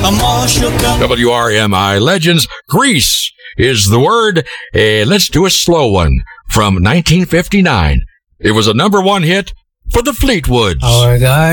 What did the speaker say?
I'm all shook up. WRMI Legends, Grease is the word. Let's do a slow one from 1959. It was a number one hit for the Fleetwoods. Our